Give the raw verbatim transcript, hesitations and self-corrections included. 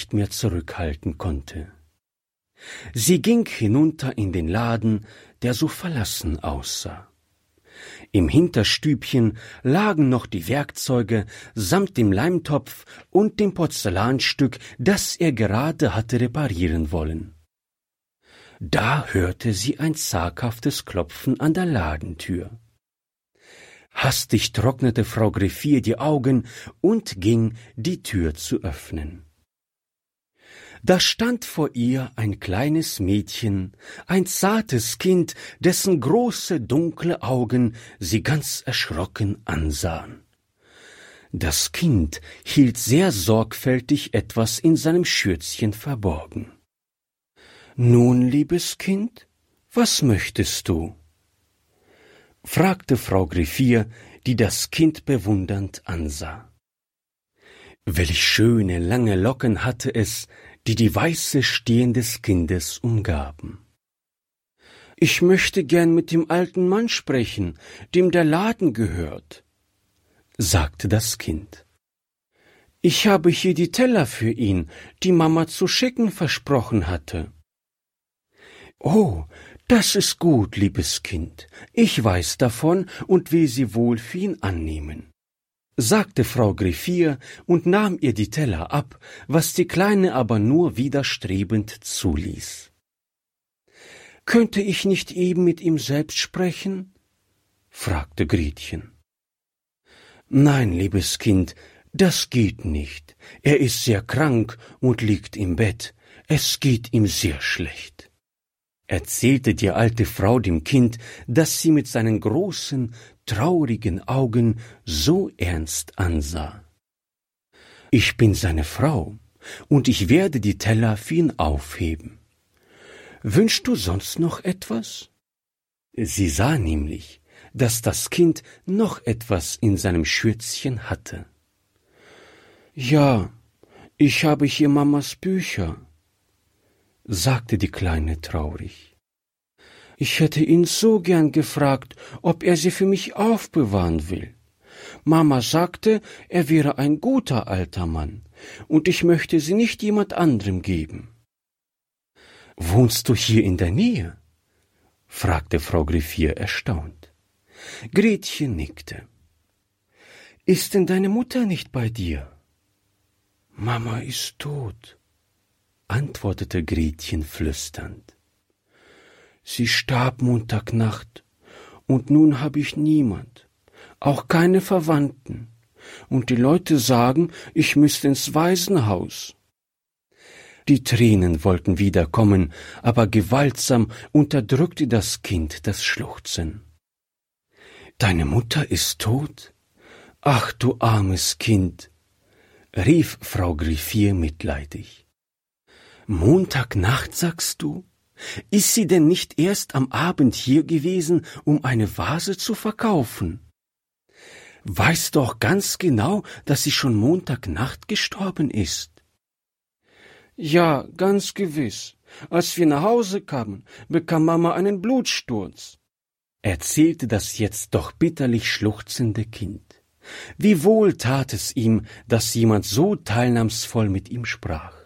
nicht mehr zurückhalten konnte. Sie ging hinunter in den Laden, der so verlassen aussah. Im Hinterstübchen lagen noch die Werkzeuge samt dem Leimtopf und dem Porzellanstück, das er gerade hatte reparieren wollen. Da hörte sie ein zaghaftes Klopfen an der Ladentür. Hastig trocknete Frau Greffier die Augen und ging, die Tür zu öffnen. Da stand vor ihr ein kleines Mädchen, ein zartes Kind, dessen große, dunkle Augen sie ganz erschrocken ansahen. Das Kind hielt sehr sorgfältig etwas in seinem Schürzchen verborgen. »Nun, liebes Kind, was möchtest du?« fragte Frau Greffier, die das Kind bewundernd ansah. Welch schöne, lange Locken hatte es, die die weiße Stirn des Kindes umgaben. »Ich möchte gern mit dem alten Mann sprechen, dem der Laden gehört«, sagte das Kind. »Ich habe hier die Teller für ihn, die Mama zu schicken versprochen hatte.« »Oh, das ist gut, liebes Kind, ich weiß davon und will sie wohl für ihn annehmen«, sagte Frau Greffier und nahm ihr die Teller ab, was die Kleine aber nur widerstrebend zuließ. »Könnte ich nicht eben mit ihm selbst sprechen?« fragte Gretchen. »Nein, liebes Kind, das geht nicht. Er ist sehr krank und liegt im Bett. Es geht ihm sehr schlecht«, erzählte die alte Frau dem Kind, das sie mit seinen großen, traurigen Augen so ernst ansah. »Ich bin seine Frau, und ich werde die Teller für ihn aufheben. Wünschst du sonst noch etwas?« Sie sah nämlich, dass das Kind noch etwas in seinem Schürzchen hatte. »Ja, ich habe hier Mamas Bücher«, sagte die Kleine traurig. »Ich hätte ihn so gern gefragt, ob er sie für mich aufbewahren will. Mama sagte, er wäre ein guter alter Mann, und ich möchte sie nicht jemand anderem geben.« »Wohnst du hier in der Nähe?« fragte Frau Greffier erstaunt. Gretchen nickte. »Ist denn deine Mutter nicht bei dir?« »Mama ist tot«, antwortete Gretchen flüsternd. »Sie starb Montagnacht, und nun habe ich niemand, auch keine Verwandten, und die Leute sagen, ich müsste ins Waisenhaus.« Die Tränen wollten wieder kommen, aber gewaltsam unterdrückte das Kind das Schluchzen. »Deine Mutter ist tot? Ach, du armes Kind«, rief Frau Greffier mitleidig. »Montagnacht, sagst du? Ist sie denn nicht erst am Abend hier gewesen, um eine Vase zu verkaufen? Weißt doch ganz genau, dass sie schon Montagnacht gestorben ist.« »Ja, ganz gewiss. Als wir nach Hause kamen, bekam Mama einen Blutsturz«, erzählte das jetzt doch bitterlich schluchzende Kind. Wie wohl tat es ihm, dass jemand so teilnahmsvoll mit ihm sprach.